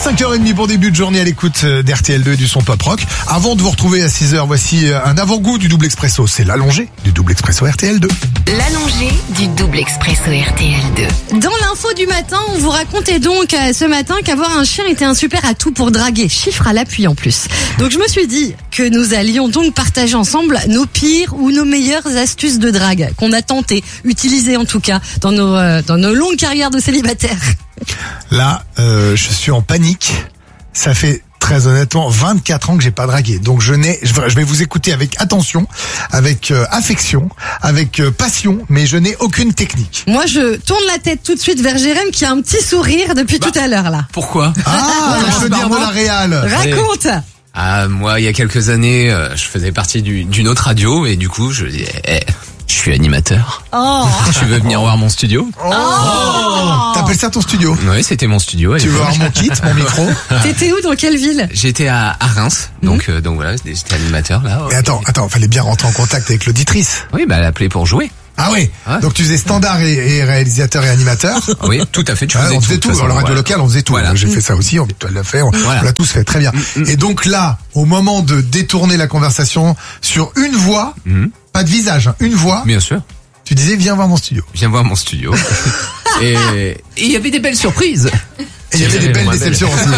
5h30 pour début de journée à l'écoute d'RTL2 et du son pop rock. Avant de vous retrouver à 6h, voici un avant-goût du double expresso. C'est l'allongé du double expresso RTL2. L'allongé du double expresso RTL2. Dans l'info du matin, on vous racontait donc ce matin qu'avoir un chien était un super atout pour draguer. Chiffre à l'appui en plus. Donc je me suis dit que nous allions donc partager ensemble nos pires ou nos meilleures astuces de drague qu'on a tenté, utilisées en tout cas dans nos longues carrières de célibataires. Là, je suis en panique. Ça fait très honnêtement 24 ans que j'ai pas dragué. Donc je vais vous écouter avec attention, avec affection, avec passion, mais je n'ai aucune technique. Moi, je tourne la tête tout de suite vers Jérém qui a un petit sourire depuis tout à l'heure là. Pourquoi? Je veux dire de la réal. Raconte. Moi, il y a quelques années, je faisais partie d'une autre radio et du coup, je disais, je suis animateur. Oh. Tu veux venir voir mon studio? T'appelles ça ton studio? Oui, c'était mon studio. Tu veux voir mon kit, mon micro? T'étais où, dans quelle ville? J'étais à Reims, donc voilà, j'étais animateur là. Mais attends, fallait bien rentrer en contact avec l'auditrice. Oui, elle a appelé pour jouer. Ah oui. Ouais. Donc tu faisais standard et réalisateur et animateur. Oui, tout à fait. On faisait tout. Dans la radio locale, on faisait tout. Voilà. J'ai fait ça aussi. On l'a fait. On l'a tous fait. Très bien. Et donc là, au moment de détourner la conversation sur une voix, pas de visage, hein, une voix. Bien sûr. Tu disais, viens voir mon studio. Viens voir mon studio. Et il y avait des belles surprises. Et il y avait des belles déceptions aussi.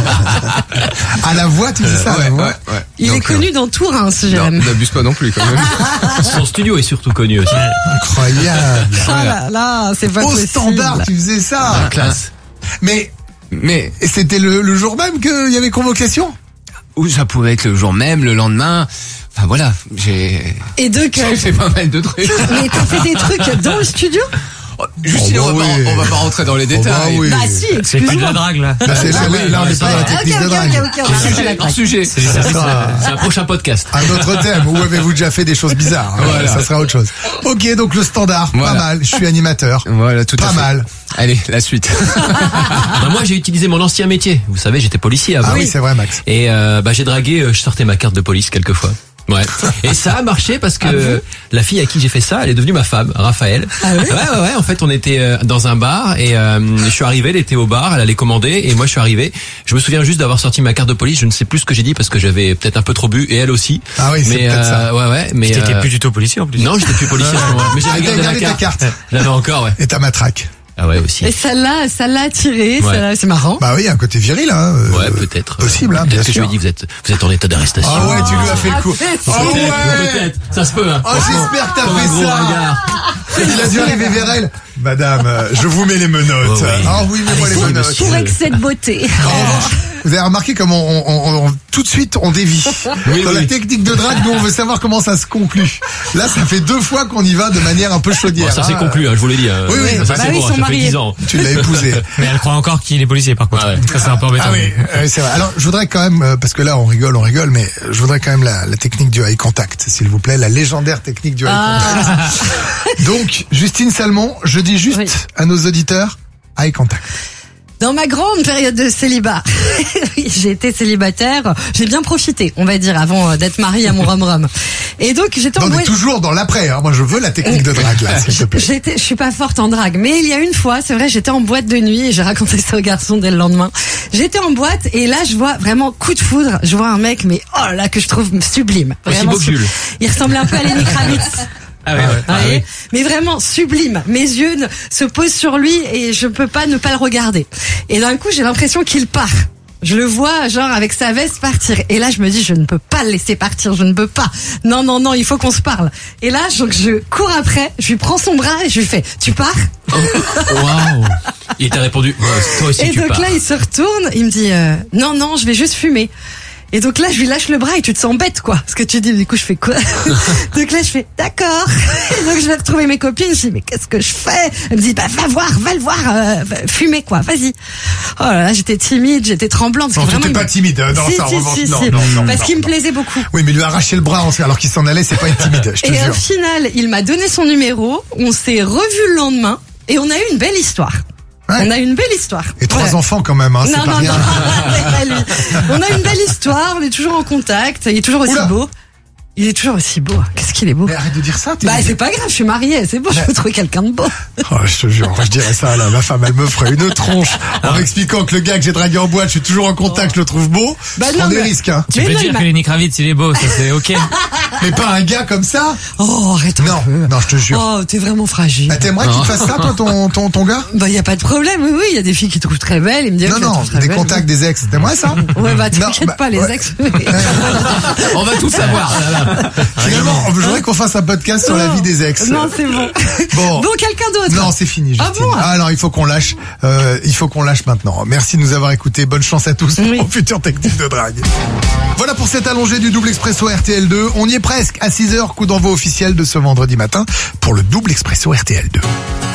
À la voix, tu dis ça, à la voix. Ouais. Il est connu dans tout Reims, Jérém. N'abuse pas non plus, quand même. Son studio est surtout connu aussi. Incroyable. Ah là là, c'est pas Au possible. standard, tu faisais ça. Classe. Mais Mais c'était le jour même qu'il y avait convocation. ou ça pouvait être le jour même, le lendemain. Enfin voilà, j'ai fait pas mal de trucs. Mais t'as fait des trucs dans le studio? Justine, on va pas rentrer dans les détails. Oui. Bah si, C'est plus de la drague là. Là, on n'est pas dans la technique de drague. Hors sujet. C'est un prochain podcast. Un autre thème. Où avez-vous déjà fait des choses bizarres? Voilà. Ça sera autre chose. Ok, donc le standard, Voilà. pas mal. Je suis animateur. Voilà, tout à fait. Pas mal. Allez, la suite. Bah, moi j'ai utilisé mon ancien métier. Vous savez, j'étais policier avant. Ah oui, c'est vrai, Max. Et j'ai dragué, je sortais ma carte de police quelquefois. Ouais. Et ça a marché parce que la fille à qui j'ai fait ça, elle est devenue ma femme, Raphaël. Ah oui? Ouais. En fait, on était dans un bar et je suis arrivé, elle était au bar, elle allait commander et moi je suis arrivé. Je me souviens juste d'avoir sorti ma carte de police. Je ne sais plus ce que j'ai dit parce que j'avais peut-être un peu trop bu et elle aussi. Ah oui, c'est peut-être ça. Ouais. Mais T'étais plus du tout policier en plus. non, j'étais plus policier à ce moment-là. Mais j'avais T'as gardé gardé la ta carte. J'avais encore, ouais. Et ta matraque. Ah ouais aussi. Et ça l'a attiré, Ouais. c'est marrant. Bah oui, il y a un côté viril, hein. Ouais, peut-être. Possible, hein, bien Peut-être que je sûr. lui ai dit vous êtes en état d'arrestation. Ah ouais, tu lui as fait le coup. Oh ouais. Peut-être, ça se peut. Hein. Oh, j'espère que t'as Comme un fait gros ça. regard. Il a dû arriver vers elle. Madame, je vous mets les menottes. Oh oui. Ah oui, mets-moi les menottes. Pour excès de beauté. En revanche, vous avez remarqué comme on tout de suite on dévie. Dans la technique de drague, nous on veut savoir comment ça se conclut. Là, ça fait 2 fois qu'on y va de manière un peu chaudière. Bon, ça s'est hein. conclu, hein, je vous l'ai dit. Oui, Ça, bah c'est oui, bon, ils sont ça fait mariés. 10 ans. Tu l'as épousé. Mais elle croit encore qu'il est policier par contre. Ah ouais. Ça c'est un peu embêtant. Ah oui, c'est vrai. Alors, je voudrais quand même, parce que là on rigole, mais je voudrais quand même la technique du eye contact, s'il vous plaît, la légendaire technique du eye contact. Donc, Justine Salmon, je dis juste à nos auditeurs, eye contact. Dans ma grande période de célibat, oui, j'ai été célibataire, j'ai bien profité, on va dire, avant d'être mariée à mon rom-rom. Et donc, j'étais en On est boîte. toujours dans l'après, hein. Moi, je veux la technique de drague, là, s'il te plaît. Je suis pas forte en drague, mais il y a une fois, c'est vrai, j'étais en boîte de nuit et j'ai raconté ça aux garçons dès le lendemain. J'étais en boîte et là, je vois vraiment coup de foudre, je vois un mec, mais oh là, que je trouve sublime. Aussi Vraiment beau que Jules. Il ressemblait un peu à Lenny Kravitz. Ah ouais. Vous voyez, mais vraiment sublime. Mes yeux se posent sur lui et je peux pas ne pas le regarder. Et d'un coup, j'ai l'impression qu'il part. Je le vois, genre, avec sa veste partir. Et là, je me dis, je ne peux pas le laisser partir, je ne peux pas. Non, il faut qu'on se parle. Et là, donc, je cours après, je lui prends son bras et je lui fais, tu pars? Waouh. Il t'a répondu, toi aussi Et tu donc pars. là, il se retourne, il me dit, non, je vais juste fumer. Et donc là, je lui lâche le bras et tu te sens bête, quoi. Ce que tu dis, du coup, je fais quoi? Donc là, je fais, d'accord. Donc je vais retrouver mes copines, je dis, mais qu'est-ce que je fais? Elle me dit, bah, va le voir, fumer, quoi, vas-y. Oh là là, j'étais timide, j'étais tremblante. Non, Parce que tu vraiment, n'étais pas timide, non, si, ça, en revanche, si. non. Parce qu'il me plaisait beaucoup. Oui, mais lui arracher le bras alors qu'il s'en allait, c'est pas être timide, je te Et au jure. final, il m'a donné son numéro, on s'est revus le lendemain, et on a eu une belle histoire. Ouais. On a eu une belle histoire. Et 3 Ouais. enfants quand même, hein, c'est Non, pas rien. c'est pas lui. On a une belle histoire, on est toujours en contact, il est toujours aussi Oula. beau. Il est toujours aussi beau. Qu'est-ce qu'il est beau. Mais arrête de dire ça. Bah c'est pas grave, je suis mariée, c'est bon, je peux trouver quelqu'un de beau. Oh, je te jure, je dirais ça là, ma femme elle me ferait une tronche en m'expliquant que le gars que j'ai dragué en boîte, je suis toujours en contact, je le trouve beau. Bah je prends non, des mais- risques, hein. Tu Mais peux non, dire il que m'a- Lenny Kravitz, il est beau, ça c'est ok. Mais pas un gars comme ça. Oh, arrête un Non, peu. non, je te jure. Oh, t'es vraiment fragile. Bah, t'aimerais qu'il te fasse ça, toi, ton gars? Bah, y a pas de problème, oui, il y a des filles qui trouvent très belles, il me dit Non, que je la non, trouve très des belle. contacts des ex, t'aimerais ça? Ouais, bah, Non, t'inquiète bah, pas, les ouais. ex. On va tout savoir. Finalement, je voudrais qu'on fasse un podcast sur la vie des ex. Non, c'est bon. Bon. Bon, quelqu'un d'autre. Non, c'est fini, Ah Justine. bon Ah non, il faut qu'on lâche. Il faut qu'on lâche maintenant. Merci de nous avoir écoutés. Bonne chance à tous Oui. aux futures techniques de drague. Voilà pour cette allongée du double expresso RTL2. On y est presque à 6h, coup d'envoi officiel de ce vendredi matin pour le double expresso RTL2.